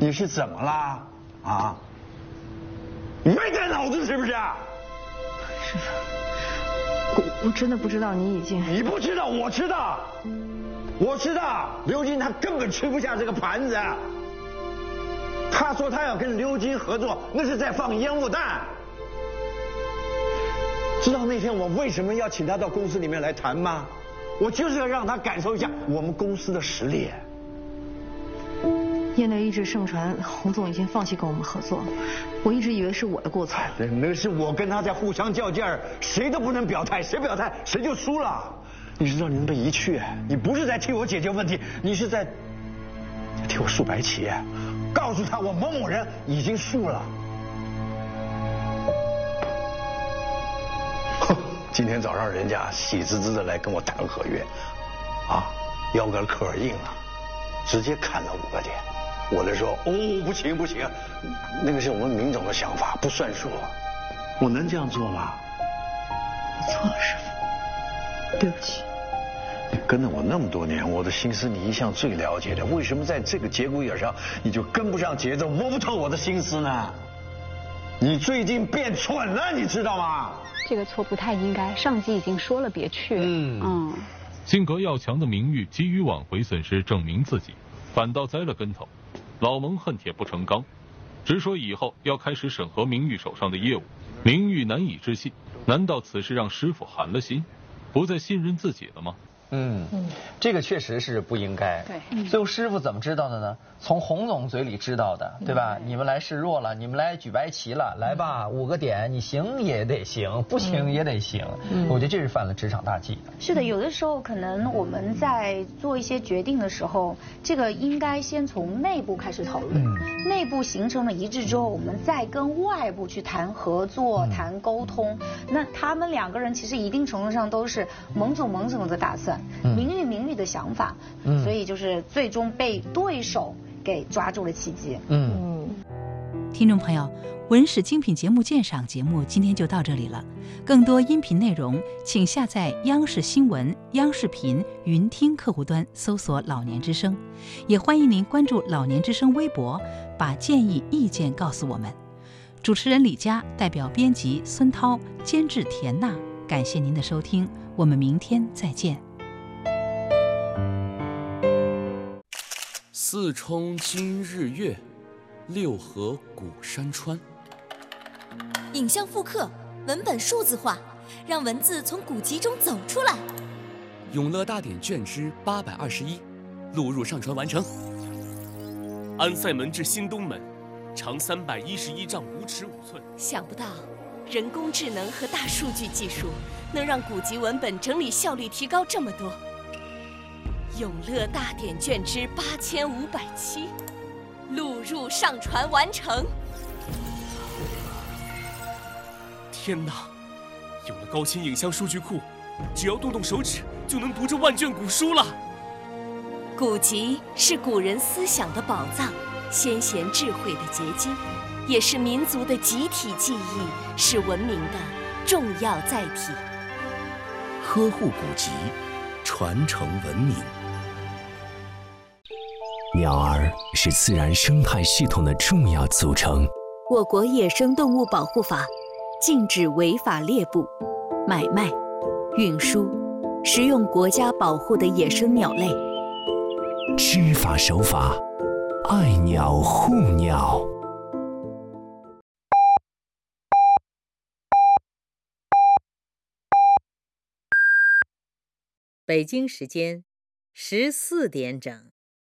你是怎么啦？啊？你没带脑子是不是？ 师傅，我真的不知道你已经…… 你不知道，我知道，我知道，刘金他根本吃不下这个盘子。他说他要跟刘金合作，那是在放烟雾弹。知道那天我为什么要请他到公司里面来谈吗？我就是要让他感受一下我们公司的实力。 业内一直盛传洪总已经放弃跟我们合作，我一直以为是我的过错。 那是我跟他在互相较劲儿，谁都不能表态，谁表态谁就输了。你知道你那么一去，你不是在替我解决问题，你是在替我树白旗，告诉他我某某人已经输了。哼，今天早上人家喜滋滋的来跟我谈合约，啊，腰杆可硬了，直接砍了5个点。我就说不行不行，那个是我们明总的想法，不算数。我能这样做吗？ 我错了，师傅，对不起。 你跟了我那么多年，我的心思你一向最了解的，为什么在这个节骨眼上你就跟不上节奏，摸不透我的心思呢？你最近变蠢了，你知道吗？ 这个错不太应该，上级已经说了别去。 性格要强的明玉急于挽回损失，证明自己，反倒栽了跟头。老蒙恨铁不成钢，直说以后要开始审核明玉手上的业务。明玉难以置信，难道此事让师傅寒了心，不再信任自己了吗？ 这个确实是不应该。 对， 最后师傅怎么知道的呢？从洪总嘴里知道的，对吧？你们来示弱了，你们来举白旗了，来吧，5个点，你行也得行，不行也得行。我觉得这是犯了职场大忌。 是的，有的时候可能我们在做一些决定的时候，这个应该先从内部开始讨论，内部形成了一致之后，我们再跟外部去谈合作、谈沟通。那他们2个人其实一定程度上都是蒙总的打算。明玉的想法，所以就是最终被对手给抓住了契机。 听众朋友，文史精品节目鉴赏节目今天就到这里了。更多音频内容，请下载央视新闻、央视频云听客户端，搜索“老年之声”。也欢迎您关注“老年之声”微博，把建议、意见告诉我们。主持人李佳，代表编辑孙涛，监制田娜，感谢您的收听，我们明天再见。 4冲今日月，6合古山川。 影像复刻，文本数字化，让文字从古籍中走出来。 永乐大典卷之821，录入上传完成。安塞门至新东门，长311丈5尺5寸。 想不到，人工智能和大数据技术能让古籍文本整理效率提高这么多。永乐大典卷之8507，录入上传完成。 天哪！有了高清影像数据库，只要动动手指就能读这万卷古书了。 古籍是古人思想的宝藏，先贤智慧的结晶，也是民族的集体记忆，是文明的重要载体。 呵护古籍，传承文明。鸟儿是自然生态系统的重要组成。 我国野生动物保护法禁止违法猎捕、买卖、运输、食用国家保护的野生鸟类。 知法守法，爱鸟护鸟。 北京时间14点整。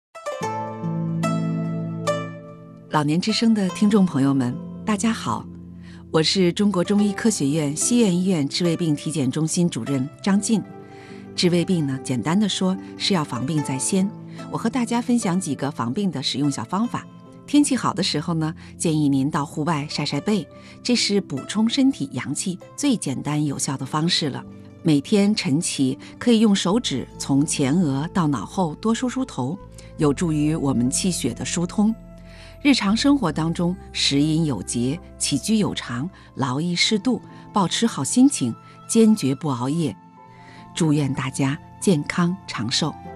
老年之声的听众朋友们，大家好，我是中国中医科学院西苑医院治胃病体检中心主任张晋。治胃病呢，简单的说是要防病在先。我和大家分享几个防病的使用小方法。天气好的时候呢，建议您到户外晒晒背，这是补充身体阳气最简单有效的方式了。每天晨起可以用手指从前额到脑后多梳梳头，有助于我们气血的疏通。日常生活当中，食饮有节，起居有常，劳逸适度，保持好心情，坚决不熬夜。祝愿大家健康长寿。